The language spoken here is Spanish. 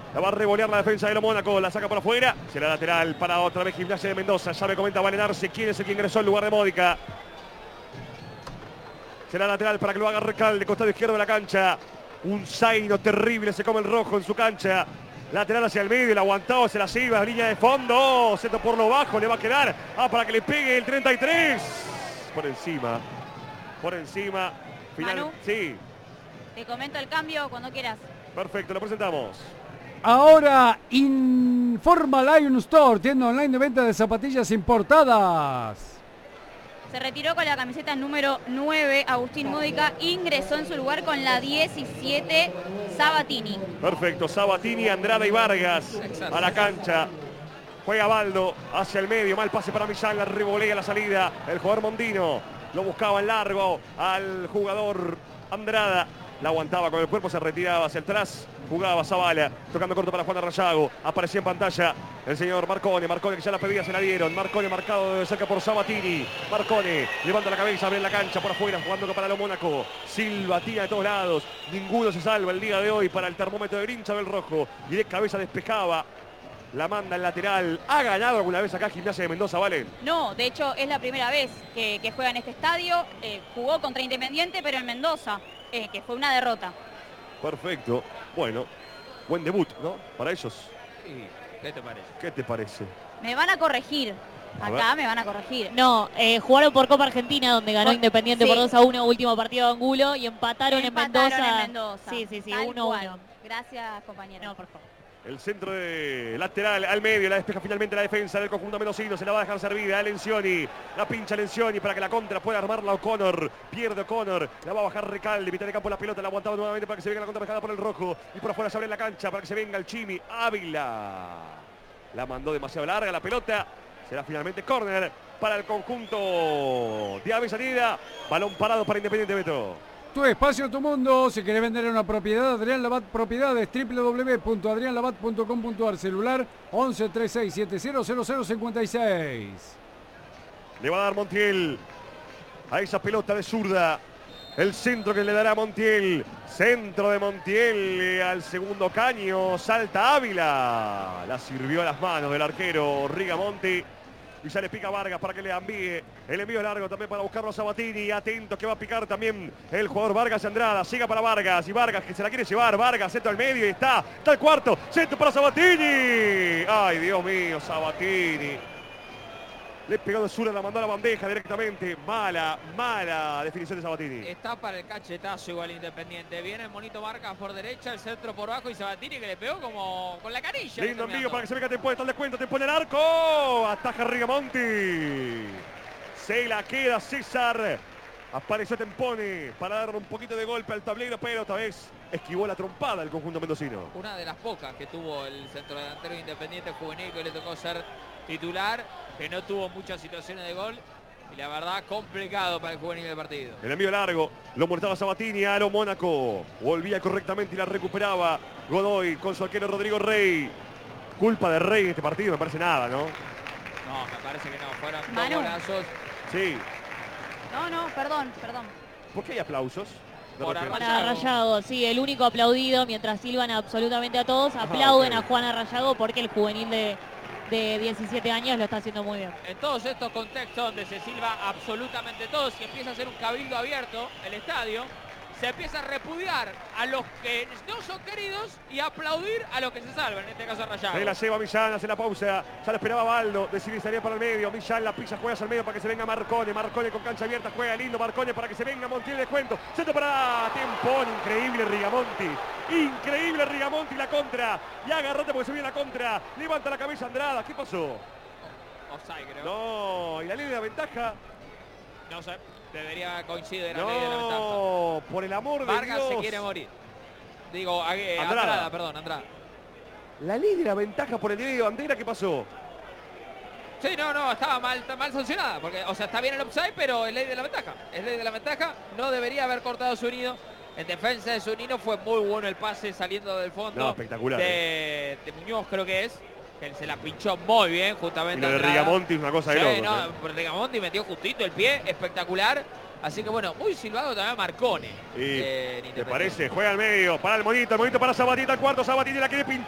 La va a revolear la defensa de lo Mónaco. La saca por afuera. Será lateral para otra vez Gimnasia de Mendoza. Ya me comenta Valenarse quién es el que ingresó en lugar de Módica. Será lateral para que lo haga Recalde, costado izquierdo de la cancha. Un zaino terrible, se come el rojo en su cancha. Lateral hacia el medio, el aguantado, se la lleva, línea de fondo. Centro por lo bajo, le va a quedar. Para que le pegue el 33. Por encima. Por encima. Final. Manu, sí. te comento el cambio cuando quieras. Perfecto, lo presentamos. Ahora informa Lion Store, tienda online de venta de zapatillas importadas. Se retiró con la camiseta número 9, Agustín Módica. Ingresó en su lugar con la 17, Sabatini. Perfecto, Sabatini, Andrada y Vargas a la cancha. Juega Baldo hacia el medio, mal pase para Millán, la revolea la salida. El jugador Mondino lo buscaba en largo al jugador Andrada. La aguantaba con el cuerpo, se retiraba hacia atrás. Jugaba Zavala, tocando corto para Juan Arrayago. Aparecía en pantalla el señor Marcone. Marcone que ya la pedía, se la dieron. Marcone marcado de cerca por Sabatini. Marcone levanta la cabeza, abre la cancha por afuera, jugando para lo Mónaco. Silva tira de todos lados. Ninguno se salva el día de hoy para el termómetro de Grincha del Rojo. Y de cabeza despejaba. La manda al lateral. ¿Ha ganado alguna vez acá Gimnasia de Mendoza, Valen? No, de hecho es la primera vez que juega en este estadio. Jugó contra Independiente, pero en Mendoza, que fue una derrota. Perfecto. Bueno, buen debut, ¿no? Para ellos. Sí. ¿Qué te parece? ¿Qué te parece? Me van a corregir. Acá me van a corregir. No, jugaron por Copa Argentina, donde ganó Independiente sí, por 2-1, último partido de Angulo, y empataron en Mendoza. Sí, Sí, tal 1-1. cual. Gracias, compañero. No, por favor. El centro de lateral al medio, la despeja finalmente la defensa del conjunto mendocino, se la va a dejar servida a Lencioni, la pincha Lencioni para que la contra pueda armarla O'Connor, pierde O'Connor, la va a bajar Recalde, mitad de campo la pelota, la aguantaba nuevamente para que se venga la contra pescada por el rojo, y por afuera se abre la cancha para que se venga el Chimi, Ávila, la mandó demasiado larga la pelota, será finalmente córner para el conjunto de Avellaneda, balón parado para Independiente, Beto. Tu espacio, tu mundo. Si querés vender una propiedad, Adrián Labat Propiedades, www.adrianlabat.com.ar, celular 11 36 70 00 56. Le va a dar Montiel a esa pelota de zurda. El centro que le dará Montiel. Centro de Montiel al segundo caño. Salta Ávila. La sirvió a las manos del arquero Rigamonti. Y ya le pica Vargas para que le envíe el envío largo también para buscarlo a Sabatini. Atento que va a picar también el jugador Vargas Andrada. Siga para Vargas. Y Vargas que se la quiere llevar. Vargas, centro al medio y está el cuarto. Centro para Sabatini. Ay, Dios mío, Sabatini. Le pegó de Zura, la mandó a la bandeja directamente. Mala definición de Sabatini. Está para el cachetazo igual Independiente. Viene el monito Vargas por derecha, el centro por abajo y Sabatini que le pegó como con la canilla. Lindo envío para que se venga Tempo, está el descuento, Tempo en el arco. Ataja Rigamonti. Se la queda César. Apareció Tempone para dar un poquito de golpe al tablero, pero esta vez esquivó la trompada el conjunto mendocino. Una de las pocas que tuvo el centrodelantero Independiente juvenil que le tocó ser titular, que no tuvo muchas situaciones de gol. Y la verdad, complicado para el juvenil del partido. El envío largo, lo muertaba Sabatini a lo Mónaco. Volvía correctamente y la recuperaba Godoy con su arquero Rodrigo Rey. Culpa de Rey en este partido, me parece nada, ¿no? No, me parece que no. Fueron dos Manu. golazos. Sí. No, perdón. ¿Por qué hay aplausos? Por Juan Arrayago, sí, el único aplaudido, mientras silban absolutamente a todos, aplauden ok. a Juan Arrayago porque el juvenil de 17 años lo está haciendo muy bien. En todos estos contextos donde se silba absolutamente todo, si empieza a ser un cabildo abierto el estadio, se empieza a repudiar a los que no son queridos y a aplaudir a los que se salvan, en este caso a Rayago. Se la lleva Millán, hace la pausa. Ya la esperaba Baldo. Decide salir para el medio. Millán la pisa, juega hacia el medio para que se venga Marcone. Marcone con cancha abierta, juega lindo. Marcone para que se venga Montiel de descuento. Centro para Tempón. Increíble Rigamonti. Increíble Rigamonti la contra. Y agarrate porque se viene la contra. Levanta la cabeza Andrada. ¿Qué pasó? Offside, creo. No. ¿Y la ley de la ventaja? No sé. Debería coincidir la ley de la ventaja. No. Por el amor de Vargas Dios. se quiere morir. Digo, Andrada. Andrada. La ley de la ventaja por el día de bandera. ¿Qué pasó? Sí, no, estaba mal sancionada. Porque, o sea, está bien el offside, pero es ley de la ventaja. Es ley de la ventaja. No debería haber cortado Zunino. En defensa de Zunino fue muy bueno el pase saliendo del fondo. No, espectacular. De Muñoz, creo que es. Que se la pinchó muy bien, justamente. Y lo de Rigamonti es una cosa de sí, locos. no, Rigamonti metió justito el pie, espectacular. Así que bueno, muy silbado también Marcone. ¿Te parece? Juega al medio, para el monito para Sabatini al cuarto, Sabatini la quiere pinchar.